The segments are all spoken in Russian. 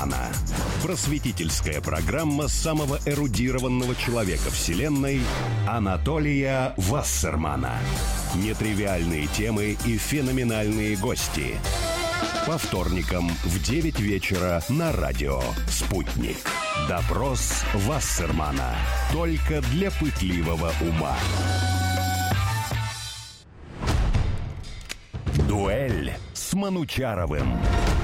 Вассермана. Просветительская программа самого эрудированного человека Вселенной Анатолия Вассермана. Нетривиальные темы и феноменальные гости. По вторникам в 9 вечера на радио «Спутник». Допрос Вассермана. Только для пытливого ума. Дуэль с Манучаровым.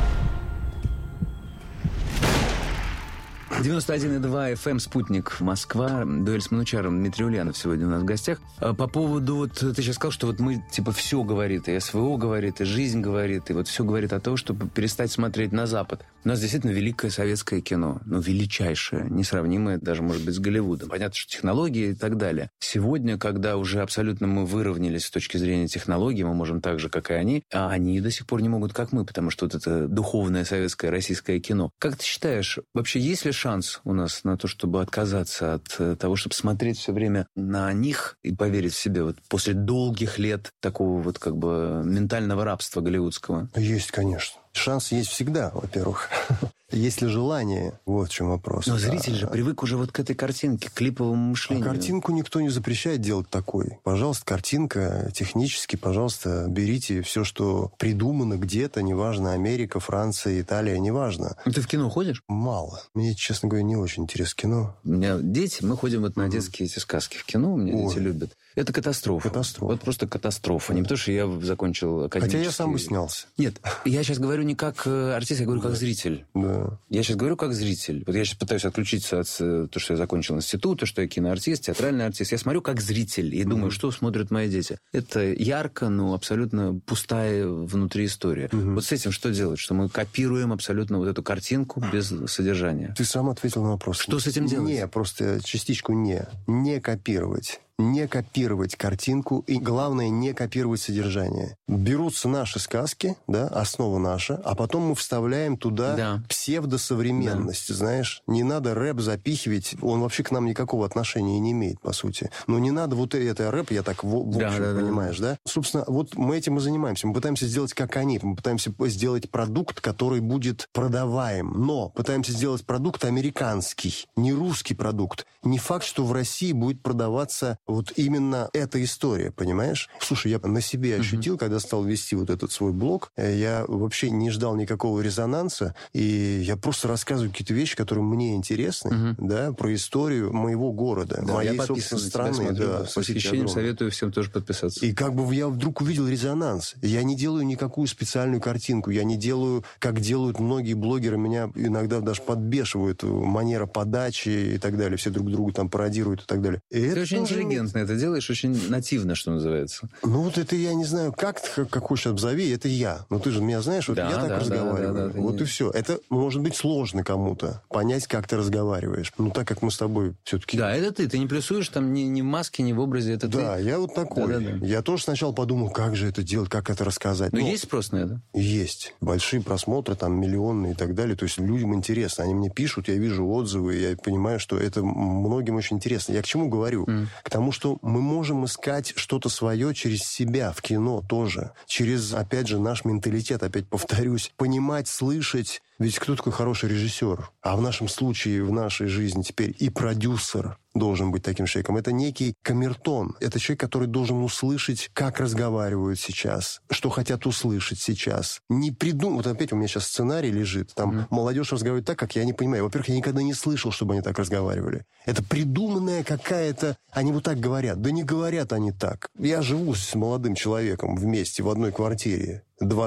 91,2 FM «Спутник», Москва. Дуэль с Манучаровым. Дмитрий Ульянов сегодня у нас в гостях. По поводу, вот ты сейчас сказал, что вот мы, типа, все говорит, и СВО говорит, и жизнь говорит, и вот все говорит о том, чтобы перестать смотреть на Запад. У нас действительно великое советское кино, ну, величайшее, несравнимое даже, может быть, с Голливудом. Понятно, что технологии и так далее. Сегодня, когда уже абсолютно мы выровнялись с точки зрения технологий, мы можем так же, как и они, а они до сих пор не могут, как мы, потому что вот это духовное советское российское кино. Как ты считаешь, вообще есть ли шанс у нас на то, чтобы отказаться от того, чтобы смотреть все время на них и поверить в себя вот после долгих лет такого вот как бы ментального рабства голливудского? Есть, конечно. Шанс есть всегда, во-первых. Есть ли желание? Вот в чем вопрос. Но зритель же привык уже вот к этой картинке, к клиповому мышлению. А картинку никто не запрещает делать такой. Пожалуйста, картинка, технически, пожалуйста, берите все, что придумано где-то, неважно, Америка, Франция, Италия, неважно. Ты в кино ходишь? Мало. Мне, честно говоря, не очень интересно кино. У меня дети, мы ходим вот на детские эти сказки в кино, у меня дети любят. Это катастрофа. Вот просто катастрофа. Не потому, что я закончил академический... Хотя я сам бы снялся. Нет, я сейчас говорю не как артист, я говорю как зритель. Да. Я сейчас говорю как зритель. Вот я сейчас пытаюсь отключиться от того, что я закончил институт, то, что я киноартист, театральный артист. Я смотрю как зритель и думаю, что смотрят мои дети. Это ярко, но абсолютно пустая внутри история. Вот с этим что делать? Что мы копируем абсолютно вот эту картинку без содержания. Ты сам ответил на вопрос. Что с этим делать? Не, просто частичку не. Не копировать. Не копировать картинку и, главное, не копировать содержание. Берутся наши сказки, да, основа наша, а потом мы вставляем туда псевдосовременность, знаешь. Не надо рэп запихивать, он вообще к нам никакого отношения не имеет, по сути. Но не надо вот это рэп, я так в общем, понимаешь, да? Собственно, вот мы этим и занимаемся. Мы пытаемся сделать как они, мы пытаемся сделать продукт, который будет продаваем, но пытаемся сделать продукт американский, не русский продукт. Не факт, что в России будет продаваться вот именно эта история, понимаешь? Слушай, я на себе ощутил, когда стал вести вот этот свой блог, я вообще не ждал никакого резонанса, и я просто рассказываю какие-то вещи, которые мне интересны, да, про историю моего города, моей собственной страны. Да, с восхищением советую всем тоже подписаться. И как бы я вдруг увидел резонанс. Я не делаю никакую специальную картинку, я не делаю, как делают многие блогеры, меня иногда даже подбешивают, манера подачи и так далее, все друг друга там пародируют и так далее. И это очень интеллигентно это делаешь, очень нативно, что называется. Ну вот это я не знаю, как хочешь обзови, это я. Ну ты же меня знаешь, вот я так разговариваю. Вот и все. Это может быть сложно кому-то понять, как ты разговариваешь. Ну так как мы с тобой все-таки... Да, это ты не плюсуешь там ни в маске, ни в образе, это ты. Да, я вот такой. Я тоже сначала подумал, как же это делать, как это рассказать. Но есть спрос на это? Есть. Большие просмотры, там миллионные и так далее. То есть людям интересно. Они мне пишут, я вижу отзывы, я понимаю, что это многим очень интересно. Я к чему говорю? К тому, что мы можем искать что-то свое через себя в кино тоже. Через, опять же, наш менталитет, опять повторюсь, понимать, слышать. Ведь кто такой хороший режиссер? А в нашем случае, в нашей жизни теперь и продюсер должен быть таким человеком. Это некий камертон. Это человек, который должен услышать, как разговаривают сейчас, что хотят услышать сейчас. Не придумать. Вот опять у меня сейчас сценарий лежит. Там молодежь разговаривает так, как я не понимаю. Во-первых, я никогда не слышал, чтобы они так разговаривали. Это придуманная какая-то... Они вот так говорят. Да не говорят они так. Я живу с молодым человеком вместе в одной квартире.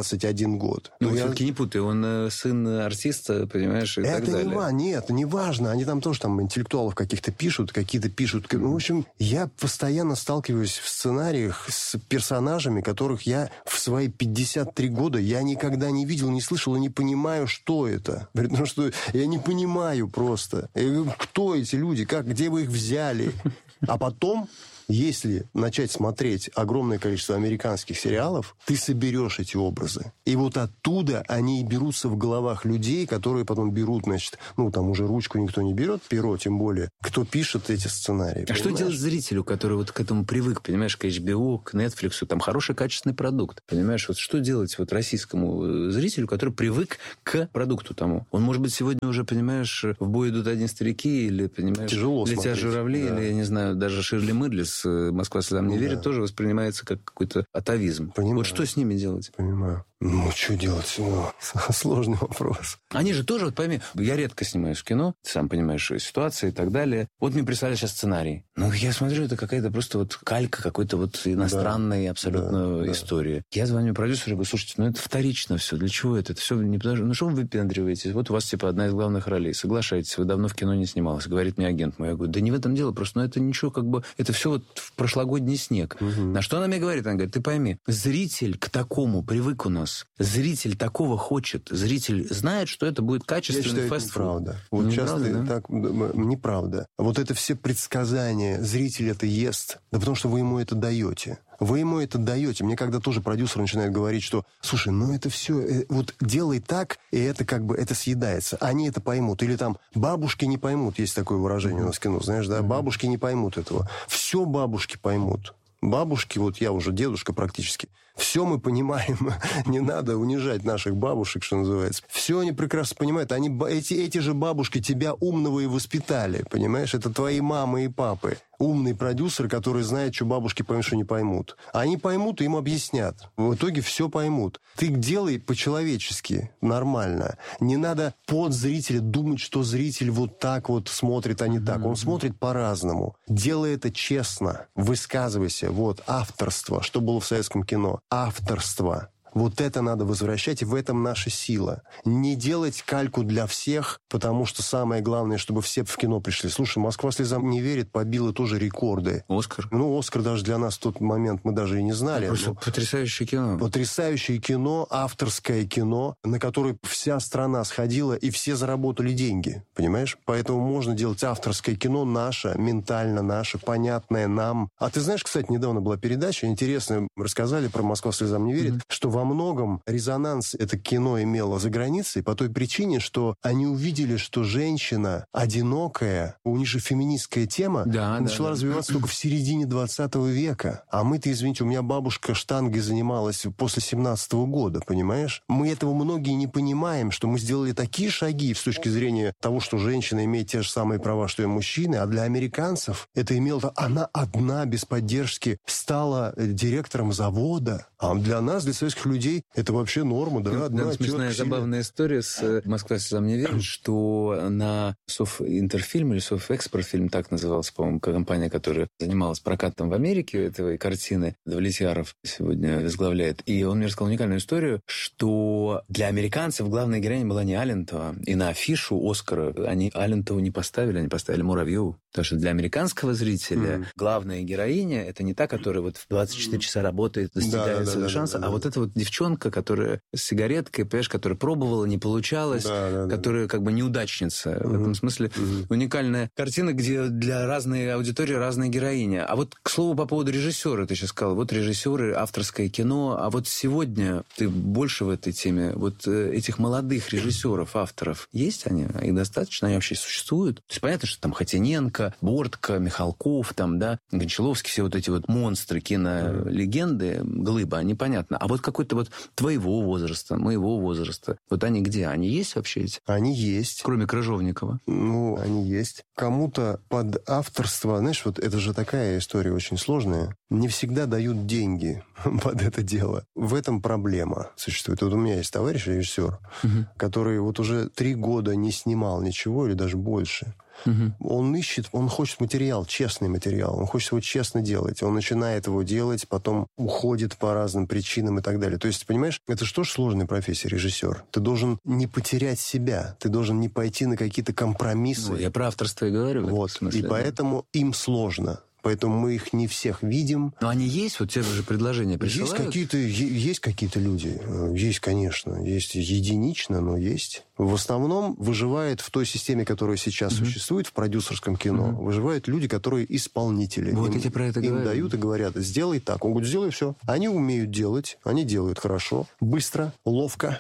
21 год. Ну, все-таки не путай, он сын артиста, понимаешь, и так далее. Это не важно. Они там тоже там интеллектуалов каких-то пишут, какие-то пишут. Ну, в общем, я постоянно сталкиваюсь в сценариях с персонажами, которых я в свои 53 года я никогда не видел, не слышал и не понимаю, что это. Потому что я не понимаю просто. Я говорю, кто эти люди, где вы их взяли? А потом Если начать смотреть огромное количество американских сериалов, ты соберешь эти образы. И вот оттуда они и берутся в головах людей, которые потом берут, значит, там уже ручку никто не берет, перо тем более, кто пишет эти сценарии. А что делать зрителю, который вот к этому привык, понимаешь, к HBO, к Netflix, там хороший качественный продукт, понимаешь, вот что делать вот российскому зрителю, который привык к продукту тому? Он, может быть, сегодня уже, понимаешь, в бой идут одни старики, или, понимаешь, тяжело летят смотреть. журавли, или, я не знаю, даже Ширли Мырли с «Москва слезам не верит» тоже воспринимается как какой-то атовизм. Понимаю. Вот что с ними делать? Понимаю. Что делать? Сложный вопрос. Они же тоже, вот пойми, я редко снимаюсь в кино, ты сам понимаешь, ситуации и так далее. Вот мне прислали сейчас сценарий. Я смотрю, это какая-то просто вот калька какой-то вот иностранной абсолютно истории. Я звоню продюсеру и говорю, слушайте, это вторично все. Для чего это? Это все не подожди. Что вы выпендриваетесь? Вот у вас одна из главных ролей. Соглашайтесь, вы давно в кино не снималась. Говорит мне агент мой. Я говорю, да не в этом дело, просто это ничего это все вот в прошлогодний снег. На что она мне говорит? Она говорит, ты пойми, зритель к такому привык у нас. Зритель такого хочет. Зритель знает, что это будет качественный фастфуд. Неправда. Вот часто так неправда. Вот это все предсказания. Зритель это ест. Да потому что вы ему это даете. Вы ему это даете. Мне когда тоже продюсер начинает говорить, что, слушай, это все, вот делай так, и это это съедается. Они это поймут. Или там бабушки не поймут. Есть такое выражение у нас в кино, знаешь, да? Бабушки не поймут этого. Все бабушки поймут. Бабушки, вот я уже дедушка практически, все мы понимаем, не надо унижать наших бабушек, что называется. Все они прекрасно понимают. Эти же бабушки тебя умного и воспитали, понимаешь? Это твои мамы и папы. Умный продюсер, который знает, что бабушки поймут, что не поймут. Они поймут, и им объяснят. В итоге все поймут. Ты делай по-человечески, нормально. Не надо под зрителя думать, что зритель вот так вот смотрит, а не так. Он смотрит по-разному. Делай это честно. Высказывайся. Вот, авторство. Что было в советском кино? Авторство. Вот это надо возвращать, и в этом наша сила. Не делать кальку для всех, потому что самое главное, чтобы все в кино пришли. Слушай, «Москва слезам не верит» побила тоже рекорды. Оскар. Оскар даже для нас в тот момент мы даже и не знали. Просто потрясающее кино. Потрясающее кино, авторское кино, на которое вся страна сходила, и все заработали деньги, понимаешь? Поэтому можно делать авторское кино наше, ментально наше, понятное нам. А ты знаешь, кстати, недавно была передача, интересная, рассказали про «Москва слезам не верит», что во многом резонанс это кино имело за границей по той причине, что они увидели, что женщина одинокая, у них же феминистская тема, начала развиваться только в середине 20 века. А мы-то, извините, у меня бабушка штангой занималась после 17-го года, понимаешь? Мы этого многие не понимаем, что мы сделали такие шаги с точки зрения того, что женщина имеет те же самые права, что и мужчины, а для американцев это имело... Она одна, без поддержки, стала директором завода. А для нас, для советских людей, это вообще норма, да? Одна смешная, забавная история с «Москва слезам не верит», что на Софинтерфильм или Софэкспортфильм, так называлась, по-моему, компания, которая занималась прокатом в Америке этой картины, Давлетьяров сегодня возглавляет. И он мне рассказал уникальную историю, что для американцев главная героиня была не Алентова. И на афишу «Оскара» они Алентову не поставили, они поставили Муравьеву. Потому что для американского зрителя главная героиня — это не та, которая вот в 24 часа работает, достигает своего шанса, а вот эта вот девчонка, которая с сигареткой, понимаешь, которая пробовала, не получалось, которая как бы неудачница. В этом смысле уникальная картина, где для разной аудитории разные героини. А вот, к слову, по поводу режиссера, ты сейчас сказал, вот режиссеры, авторское кино, а вот сегодня ты больше в этой теме, вот этих молодых режиссеров, авторов, есть они? Их достаточно? Они вообще существуют? То есть понятно, что там Хотиненко, Бортко, Михалков, там, да, Гончаловский, все вот эти вот монстры кинолегенды, глыба, они понятно. А вот какой-то вот твоего возраста, моего возраста, вот они где? Они есть вообще эти? Они есть. Кроме Крыжовникова? Они есть. Кому-то под авторство, знаешь, вот это же такая история очень сложная, не всегда дают деньги под это дело. В этом проблема существует. Вот у меня есть товарищ, режиссер, который вот уже 3 года не снимал ничего или даже больше. Он ищет, он хочет материал, честный материал, он хочет его честно делать. Он начинает его делать, потом уходит по разным причинам и так далее. То есть, понимаешь, это же тоже сложная профессия, режиссер. Ты должен не потерять себя, ты должен не пойти на какие-то компромиссы. Я про авторство и говорю. Вот. И поэтому им сложно. Поэтому мы их не всех видим. Но они есть? Вот те же предложения присылают? Есть какие-то люди. Есть, конечно. Есть единично, но есть. В основном выживает в той системе, которая сейчас существует в продюсерском кино, выживают люди, которые исполнители. Вот я про это говорю. Им дают и говорят, сделай так. Он говорит, сделай все. Они умеют делать, они делают хорошо, быстро, ловко.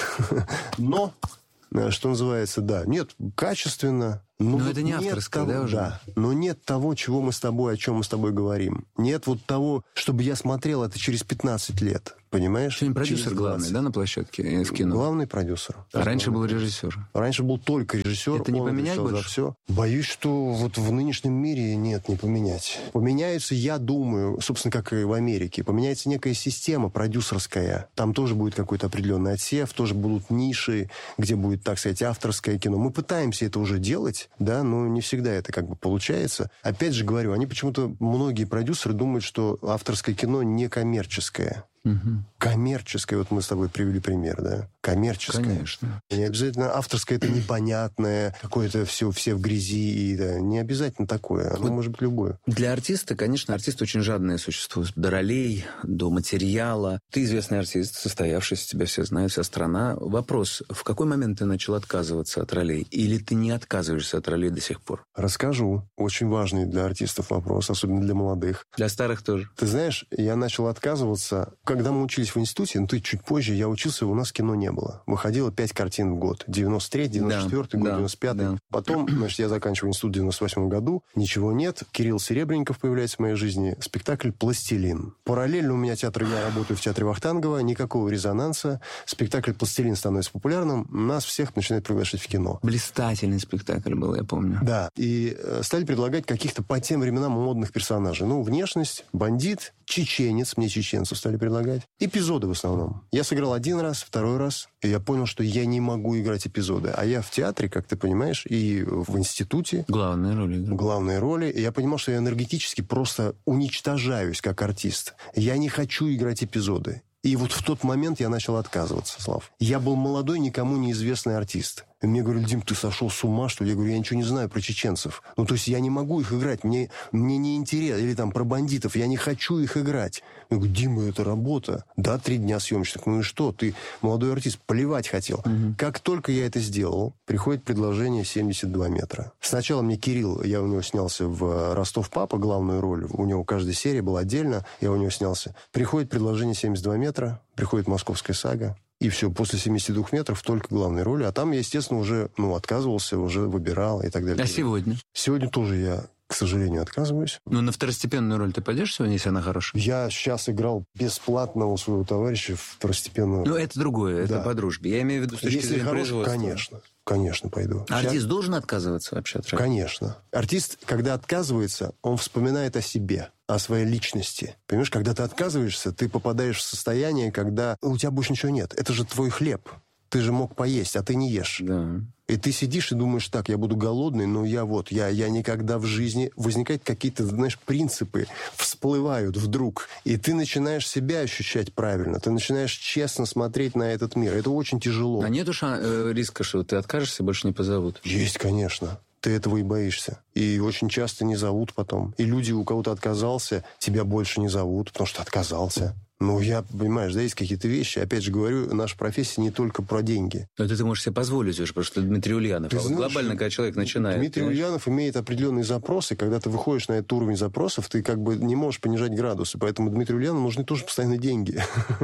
Но, что называется, да, нет, качественно. Но это не авторское, да, уже? Да, но нет того, о чем мы с тобой говорим. Нет вот того, чтобы я смотрел это через 15 лет. Понимаешь? Сегодня продюсер главный, да, на площадке в кино? Главный продюсер. А раньше был режиссер. Раньше был только режиссер. Это не поменять больше? За все. Боюсь, что вот в нынешнем мире нет, не поменять. Поменяются, я думаю, собственно, как и в Америке, поменяется некая система продюсерская. Там тоже будет какой-то определенный отсев, тоже будут ниши, где будет, так сказать, авторское кино. Мы пытаемся это уже делать, да, но не всегда это как бы получается. Опять же говорю, они почему-то, многие продюсеры думают, что авторское кино не коммерческое. Коммерческое, вот мы с тобой привели пример, да? Коммерческое. Конечно. Не обязательно авторское, это непонятное, какое-то все в грязи, и, да, не обязательно такое, оно может быть любое. Для артиста, конечно, артист очень жадное существо. До ролей, до материала. Ты известный артист, состоявшийся, тебя все знают, вся страна. Вопрос, в какой момент ты начал отказываться от ролей? Или ты не отказываешься от ролей до сих пор? Расскажу. Очень важный для артистов вопрос, особенно для молодых. Для старых тоже. Ты знаешь, я начал отказываться, когда мы учились в институте, ну, ты чуть позже, я учился, у нас кино не было. Выходило 5 картин в год. 93-й, 94-й год, 95-й. Да. Потом, значит, я заканчиваю институт в 98 году. Ничего нет. Кирилл Серебренников появляется в моей жизни. Спектакль «Пластилин». Параллельно у меня театр, я работаю в театре Вахтангова. Никакого резонанса. Спектакль «Пластилин» становится популярным. Нас всех начинают приглашать в кино. Блистательный спектакль был, я помню. Да. И стали предлагать каких-то по тем временам модных персонажей. Ну, внешность, бандит, чеченец. Мне чеченцев стали предлагать. Эпизоды в основном. Я сыграл один раз, второй раз, и я понял, что я не могу играть эпизоды. А я в театре, как ты понимаешь, и в институте. Главные роли. И я понимал, что я энергетически просто уничтожаюсь как артист. Я не хочу играть эпизоды. И вот в тот момент я начал отказываться, Слав. Я был молодой, никому неизвестный артист. И мне говорили, Дим, ты сошел с ума, что ли? Я говорю, я ничего не знаю про чеченцев. Ну, то есть я не могу их играть, мне не интересно. Или там про бандитов, я не хочу их играть. Я говорю, Дима, это работа. Да, 3 дня съемочных. Ну и что? Ты молодой артист, плевать хотел. Как только я это сделал, приходит предложение 72 метра. Сначала мне Кирилл, я у него снялся в «Ростов папа», главную роль. У него каждая серия была отдельно, я у него снялся. Приходит предложение 72 метра, приходит «Московская сага». И все, после 72 метров только главной роли. А там я, естественно, уже отказывался, уже выбирал и так далее. А сегодня? Сегодня тоже я, к сожалению, отказываюсь. Ну, на второстепенную роль ты пойдешь сегодня, если она хорошая? Я сейчас играл бесплатно у своего товарища второстепенную. Ну, это другое, это по дружбе. Я имею в виду с точки зрения производства. Конечно, пойду. Артист должен отказываться вообще от роли? Конечно. Артист, когда отказывается, он вспоминает о себе, о своей личности. Понимаешь, когда ты отказываешься, ты попадаешь в состояние, когда у тебя больше ничего нет. Это же твой хлеб. Ты же мог поесть, а ты не ешь. Да. И ты сидишь и думаешь, так, я буду голодный, но я никогда в жизни... Возникают какие-то, знаешь, принципы, всплывают вдруг. И ты начинаешь себя ощущать правильно. Ты начинаешь честно смотреть на этот мир. Это очень тяжело. А нету риска, что ты откажешься, больше не позовут? Есть, конечно. Ты этого и боишься. И очень часто не зовут потом. И люди, у кого ты отказался, тебя больше не зовут, потому что отказался. Ну, понимаешь, да, есть какие-то вещи. Опять же говорю, наша профессия не только про деньги. Но это ты можешь себе позволить уже, потому что Дмитрий Ульянов. Ты знаешь, глобально, когда человек начинает... Дмитрий Ульянов имеет определенные запросы. Когда ты выходишь на этот уровень запросов, ты как бы не можешь понижать градусы. Поэтому Дмитрию Ульянову нужны тоже постоянно деньги.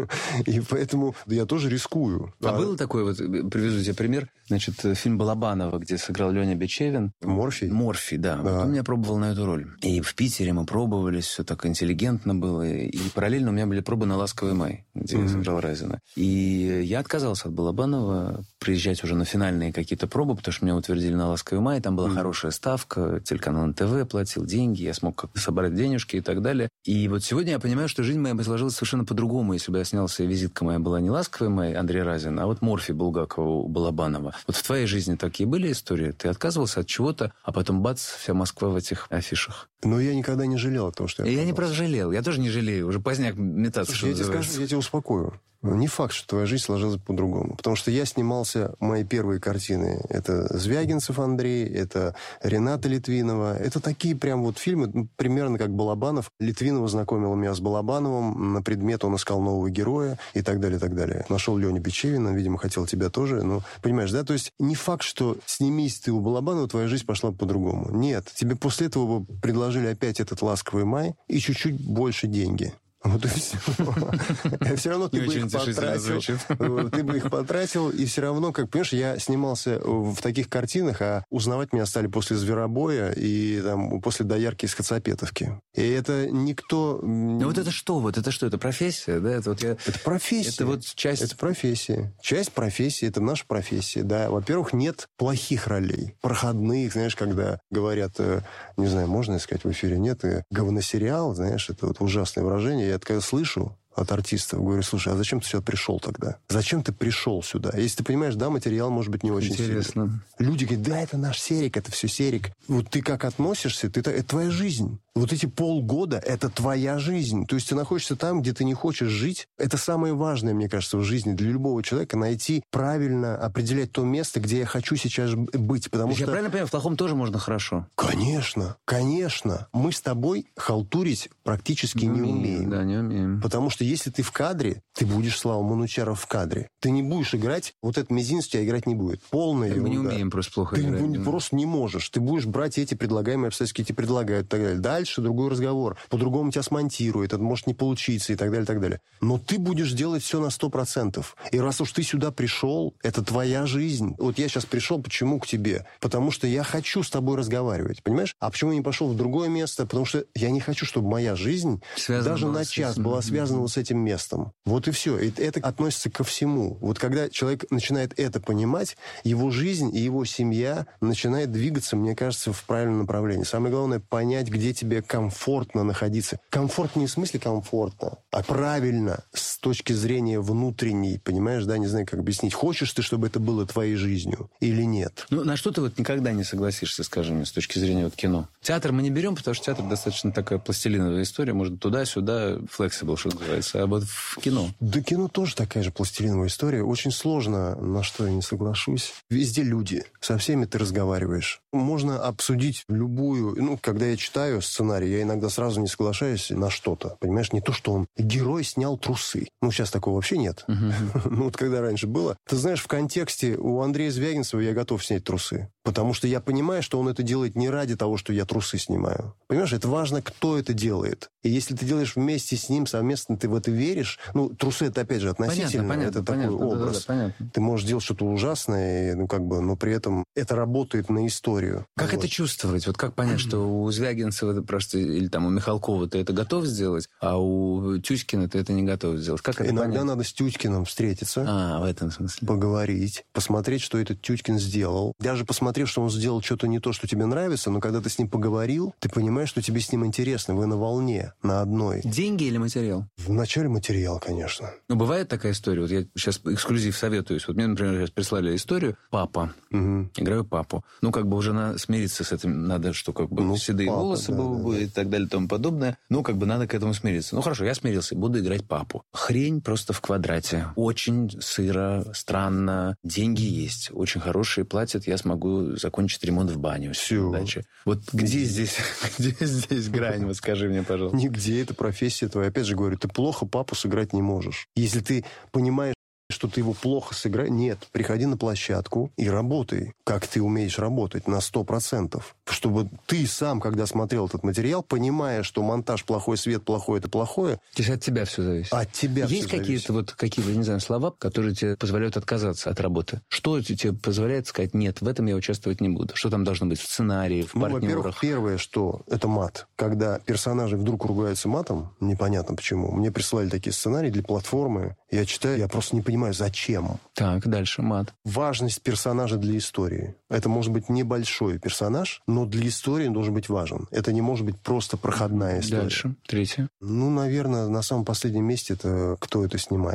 И поэтому я тоже рискую. А было такое, вот приведу тебе пример, значит, фильм Балабанова, где сыграл Леня Бечевин. Морфий, да. Вот он меня пробовал на эту роль. И в Питере мы пробовались, все так интеллигентно было. И параллельно у меня были пробы на «Ласковый май», где я сыграл Разина. И я отказался от Балабанова приезжать уже на финальные какие-то пробы, потому что меня утвердили на «Ласковый май». Там была хорошая ставка, телеканал НТВ платил деньги, я смог как-то собрать денежки и так далее. И вот сегодня я понимаю, что жизнь моя бы сложилась совершенно по-другому, если бы я снялся, и визитка моя была не «Ласковый май» Андрей Разин, а вот «Морфий» Булгакова у Балабанова. Вот в твоей жизни такие были истории? Ты отказывался от чего-то, а потом бац, вся Москва в этих афишах. Но я никогда не жалел о том, что я отказался. Я не просто жалел, я тоже не жалею. Уже поздняк метаться что называется. Я тебя успокою. Не факт, что твоя жизнь сложилась по-другому. Потому что я снимался, мои первые картины, это Звягинцев Андрей, это Рената Литвинова. Это такие прям вот фильмы, примерно как Балабанов. Литвинова знакомила меня с Балабановым, на предмет он искал нового героя и так далее, и так далее. Нашел Леню Бичевина, видимо, хотел тебя тоже. Ну, понимаешь, да? То есть не факт, что снимись ты у Балабанова, твоя жизнь пошла бы по-другому. Нет. Тебе после этого бы предложили опять этот «Ласковый май» и чуть-чуть больше деньги. Вот и все. Все равно ты бы их потратил. Ты бы их потратил, и все равно, как понимаешь, я снимался в таких картинах, а узнавать меня стали после «Зверобоя» и там, после «Доярки из Хацапетовки». И это никто... Ну вот это что? Вот это что? Это профессия, да? Это профессия. Это вот часть... Это профессия. Часть профессии, это наша профессия, да. Во-первых, нет плохих ролей. Проходных, знаешь, когда говорят, не знаю, можно сказать в эфире, нет, говносериал, знаешь, это вот ужасное выражение. Я когда слышу от артистов, говорю, слушай, а зачем ты сюда пришел тогда? Зачем ты пришел сюда? Если ты понимаешь, да, материал может быть не очень интересно. Сильный. Люди говорят, да, это наш серик, это все серик. Вот ты как относишься, это твоя жизнь. Вот эти полгода – это твоя жизнь. То есть ты находишься там, где ты не хочешь жить. Это самое важное, мне кажется, в жизни для любого человека – найти правильно, определять то место, где я хочу сейчас быть. Потому что... Я правильно понимаю, в плохом тоже можно хорошо? Конечно, конечно. Мы с тобой халтурить практически не умеем. Да, не умеем. Потому что если ты в кадре, ты будешь Слава Манучаров в кадре. Ты не будешь играть, вот этот мизинец у тебя играть не будет. Полная ерунда. Мы не умеем просто плохо играть. Ты просто не можешь. Ты будешь брать эти предлагаемые обстоятельства, тебе предлагают и так далее. Дальше другой разговор. По-другому тебя смонтируют, это может не получиться и так далее, и так далее. Но ты будешь делать все на 100%. И раз уж ты сюда пришел, это твоя жизнь. Вот я сейчас пришел, почему к тебе? Потому что я хочу с тобой разговаривать, понимаешь? А почему я не пошел в другое место? Потому что я не хочу, чтобы моя жизнь даже на час была связана вот с этим местом. Вот и все. И это относится ко всему. Вот когда человек начинает это понимать, его жизнь и его семья начинает двигаться, мне кажется, в правильном направлении. Самое главное — понять, где тебе комфортно находиться. Комфорт не в смысле комфортно, а правильно с точки зрения внутренней, понимаешь, да, не знаю, как объяснить. Хочешь ты, чтобы это было твоей жизнью или нет? Ну, на что ты вот никогда не согласишься, скажем, с точки зрения вот кино? Театр мы не берем, потому что театр достаточно такая пластилиновая история, может туда-сюда, flexible, что называется. А вот в кино? Да, кино тоже такая же пластилиновая история. Очень сложно, на что я не соглашусь. Везде люди. Со всеми ты разговариваешь. Можно обсудить любую... Ну, когда я читаю сценарий, я иногда сразу не соглашаюсь на что-то. Понимаешь, не то, что он... Герой снял трусы. Ну, сейчас такого вообще нет. Ну, вот когда раньше было. Ты знаешь, в контексте у Андрея Звягинцева я готов снять трусы. Потому что я понимаю, что он это делает не ради того, что я трусы снимаю. Понимаешь, это важно, кто это делает. И если ты делаешь вместе с ним, совместно, ты в это веришь... Ну, трусы — это, опять же, относительно. Понятно, это такой образ. Да, понятно. Ты можешь делать что-то ужасное, ну, как бы, но при этом это работает на историю. Как это чувствовать? Вот как понять, что у Звягинцева это просто... Или там у Михалкова ты это готов сделать, а у Тюськина ты это не готов сделать? Как это Иногда понять? надо с Тюткиным встретиться. В этом смысле. Поговорить, посмотреть, что этот Тюткин сделал. Даже посмотрев, что он сделал что-то не то, что тебе нравится, но когда ты с ним поговорил, ты понимаешь, что тебе с ним интересно. Вы на волне, на одной. Деньги или материал? Вначале материал, конечно. Ну, бывает такая история. Вот я сейчас эксклюзив советуюсь. Вот мне, например, сейчас прислали историю. Папа. Играю папу. Ну, как бы уже смириться с этим надо, что как бы седые папа, волосы и так далее и тому подобное. Ну, как бы надо к этому смириться. Ну, хорошо, я смирился. Буду играть папу. Хрень просто в квадрате. Очень сыро, странно. Деньги есть. Очень хорошие платят. Я смогу закончить ремонт в бане. Все. Вот где здесь грань? Вот скажи мне, пожалуйста. Нигде, это профессия твоя. Опять же говорю, ты плохо папу сыграть не можешь. Если ты понимаешь, что ты его плохо сыграешь, нет, приходи на площадку и работай, как ты умеешь работать, на 100%. Чтобы ты сам, когда смотрел этот материал, понимая, что монтаж плохой, свет плохой, это плохое. То есть от тебя все зависит? От тебя есть все какие-то вот какие-то, не знаю, слова, которые тебе позволяют отказаться от работы? Что тебе позволяет сказать, нет, в этом я участвовать не буду? Что там должно быть в сценарии, в партнерах? Во-первых, первое, что это мат. Когда персонажи вдруг ругаются матом, непонятно почему. Мне присылали такие сценарии для платформы. Я читаю, я просто не понимаю, зачем. Так, дальше мат. Важность персонажа для истории. Это может быть небольшой персонаж, но для истории он должен быть важен. Это не может быть просто проходная история. Дальше, третье. Ну, наверное, на самом последнем месте это кто это снимает.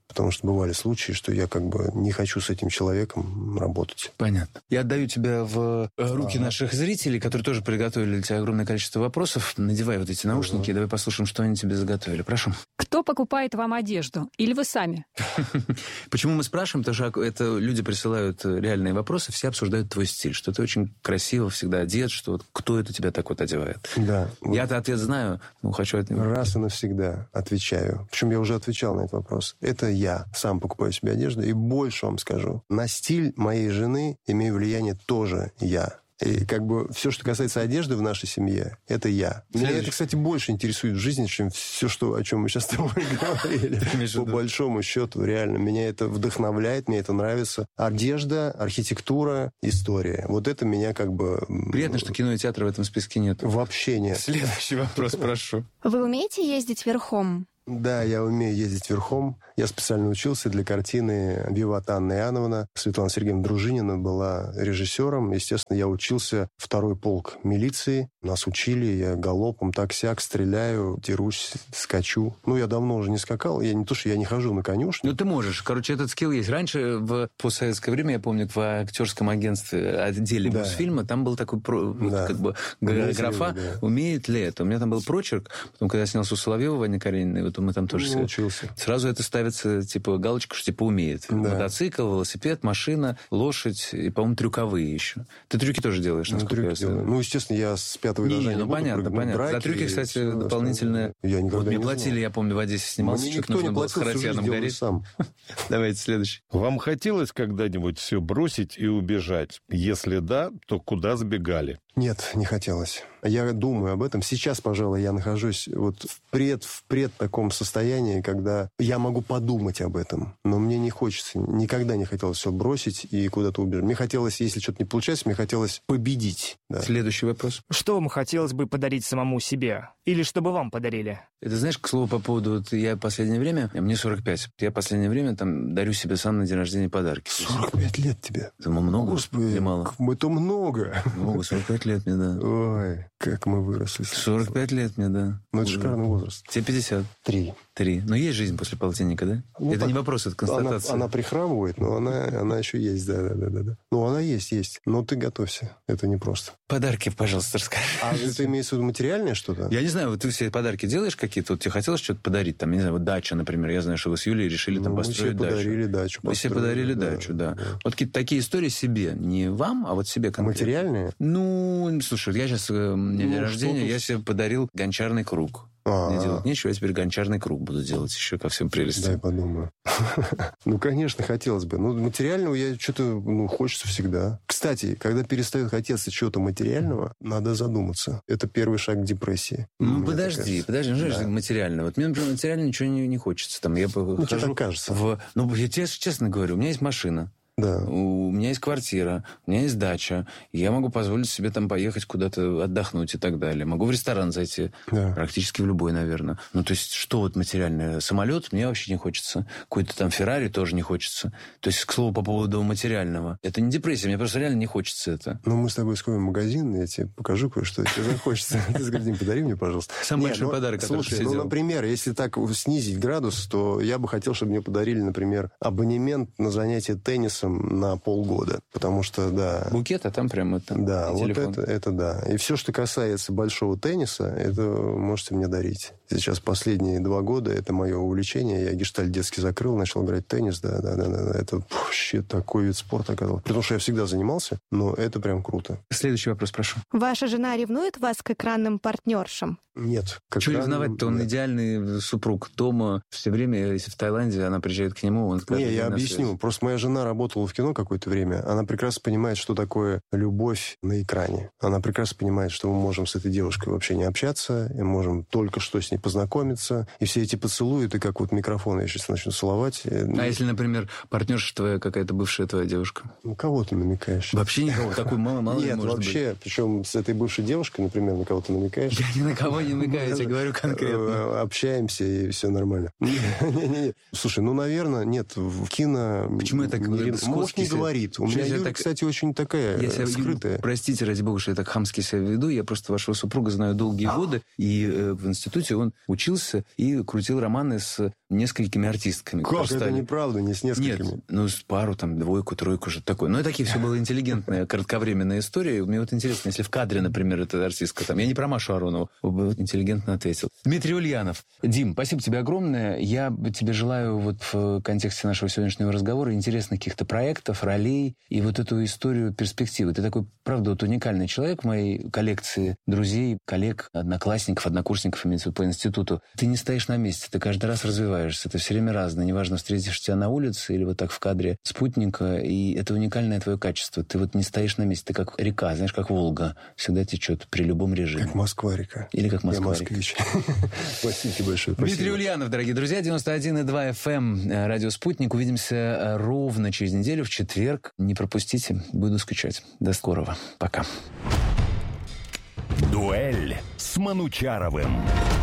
потому что бывали случаи, что я как бы не хочу с этим человеком работать. Понятно. Я отдаю тебя в руки наших зрителей, которые тоже приготовили для тебя огромное количество вопросов. Надевай вот эти наушники, и давай послушаем, что они тебе заготовили. Прошу. Кто покупает вам одежду? Или вы сами? Почему мы спрашиваем? Потому что это люди присылают реальные вопросы, все обсуждают твой стиль, что ты очень красиво всегда одет, что вот кто это тебя так вот одевает. Да. Я-то ответ знаю, но хочу от него. Раз и навсегда отвечаю. Причем я уже отвечал на этот вопрос. Это я сам покупаю себе одежду. И больше вам скажу. На стиль моей жены имею влияние тоже я. И как бы все, что касается одежды в нашей семье, это я. Меня это, кстати, больше интересует в жизни, чем все, о чем мы сейчас с тобой говорили. По большому счету, реально. Меня это вдохновляет, мне это нравится. Одежда, архитектура, история. Вот это меня как бы... Приятно, что кино и театра в этом списке нет. Вообще нет. Следующий вопрос, прошу. Вы умеете ездить верхом? Да, я умею ездить верхом. Я специально учился для картины «Виват» Анна Иоанновна. Светлана Сергеевна Дружинина была режиссером. Естественно, я учился второй полк милиции. Нас учили, я галопом так-сяк стреляю, дерусь, скачу. Я давно уже не скакал. Я не то, что я не хожу на конюшню. Ты можешь. Короче, этот скилл есть. Раньше, в постсоветское время, я помню, в актерском агентстве, отделе Мосфильма, там был такой графа «Умеет ли это?». У меня там был прочерк. Потом, когда я снялся у Соловьева, Ваня Карениной, вот мы там тоже учился. Сразу это ставится, галочка, что умеет. Да. Мотоцикл, велосипед, машина, лошадь и, по-моему, трюковые еще. Ты трюки тоже делаешь, насколько я знаю. Естественно, я с 5-го этажа не буду понятно. Драки, за трюки, кстати, дополнительные... Я никогда мне платили, я помню, в Одессе снимался, мне что-то нужно было с Харатьяном гореть. Сам. Давайте следующий. Вам хотелось когда-нибудь все бросить и убежать? Если да, то куда сбегали? Нет, не хотелось. Я думаю об этом. Сейчас, пожалуй, я нахожусь вот в пред таком состоянии, когда я могу подумать об этом. Но мне не хочется, никогда не хотелось все бросить и куда-то убежать. Мне хотелось, если что-то не получается, мне хотелось победить. Да. Следующий вопрос. Что вам хотелось бы подарить самому себе? Или чтобы вам подарили? Это, знаешь, к слову, по поводу... я в последнее время... Мне 45. Я в последнее время дарю себе сам на день рождения подарки. 45 лет тебе? Это много? Господи, или мало? Это много. Много, 45 лет мне, да. Ой, как мы выросли. 45 лет мне, да. Это шикарный возраст. Тебе 50. 3. Но есть жизнь после полтинника, да? Это так, не вопрос, это констатация. Она прихрамывает, но она еще есть, да. Она есть. Но ты готовься. Это непросто. Подарки, пожалуйста, расскажи. А ты имеешь в виду материальное что-то? Я не знаю, ты все подарки делаешь какие-то? Вот тебе хотелось что-то подарить? Там, не знаю, дача, например. Я знаю, что вы с Юлей решили построить дачу. Мы себе подарили дачу. Да. Вот какие-то такие истории себе. Не вам, а вот себе конкретно. Материальные? Слушай, я сейчас... У меня день рождения, я себе подарил гончарный круг. Мне делать нечего, я теперь гончарный круг буду делать еще ко всем прелестям. Дай подумаю. Конечно, хотелось бы. Материального я что-то хочется всегда. Кстати, когда перестает хотеться чего-то материального, надо задуматься. Это первый шаг к депрессии. Подожди, материально. Вот мне, например, материально ничего не хочется. Там я тебе так кажется. Я тебе честно говорю, у меня есть машина. Да. У меня есть квартира, у меня есть дача. Я могу позволить себе там поехать куда-то отдохнуть и так далее. Могу в ресторан зайти. Да. Практически в любой, наверное. То есть, что вот материальное? Самолет мне вообще не хочется. Какой-то там Феррари тоже не хочется. То есть, к слову, по поводу материального. Это не депрессия, мне просто реально не хочется это. Мы с тобой сходим в магазин, я тебе покажу кое-что. Тебе захочется. Ты скажи, подари мне, пожалуйста. Самый большой подарок, который ты делал. Например, если так снизить градус, то я бы хотел, чтобы мне подарили, например, абонемент на занятие теннисом на полгода. Потому что, да... Букет, а там прямо это... Да, вот это да. И все, что касается большого тенниса, это можете мне дарить. Сейчас последние 2 года это мое увлечение. Я гештальт детский закрыл, начал играть в теннис. Да. Это вообще такой вид спорта оказался. Потому что я всегда занимался, но это прям круто. Следующий вопрос, прошу. Ваша жена ревнует вас к экранным партнершам? Нет. Чего ревновать-то? Он идеальный супруг. Дома все время, если в Таиланде, она приезжает к нему, он скажет... Я объясню. Просто моя жена работала в кино какое-то время. Она прекрасно понимает, что такое любовь на экране. Она прекрасно понимает, что мы можем с этой девушкой вообще не общаться, и можем только что с ней познакомиться. И все эти поцелуи, ты как вот микрофон, я сейчас начну целовать. А если, например, партнерша твоя какая-то бывшая твоя девушка? Кого ты намекаешь? Вообще никого. Такой мало Нет, вообще. Причем с этой бывшей девушкой, например, на кого ты намекаешь? Я ни на кого не намекаю, я тебе говорю конкретно. Общаемся, и все нормально. Не. Слушай, наверное, нет, в кино... Почему я так Мозг не говорит. У меня Юля, кстати, очень такая скрытая. Простите, ради бога, что я так хамски себя веду. Я просто вашего супруга знаю долгие годы. И в институте он учился и крутил романы с несколькими артистками. Как? Это неправда, не с несколькими. Нет, с пару, двойку, тройку, что-то такое. Но такие все было интеллигентные, кратковременные истории. Мне интересно, если в кадре, например, эта артистка я не про Машу Аронову, интеллигентно ответил. Дмитрий Ульянов. Дим, спасибо тебе огромное. Я тебе желаю в контексте нашего сегодняшнего разговора интересных каких-то проектов, ролей и эту историю перспективы. Ты такой, правда, уникальный человек в моей коллекции друзей, коллег, одноклассников, однокурсников, имеется в виду по институту. Ты не стоишь на месте, ты каждый раз развиваешься, ты все время разный. Неважно, встретишь тебя на улице или так в кадре спутника, и это уникальное твое качество. Ты не стоишь на месте, ты как река, знаешь, как Волга, всегда течет при любом режиме. Как Москва-река. Или как Москва-река. Я москвич. Спасибо тебе большое. Дмитрий Ульянов, дорогие друзья, 91,2 FM, радио «Спутник». Увидимся ровно через неделю, в четверг. Не пропустите, буду скучать. До скорого. Пока. Дуэль с Манучаровым.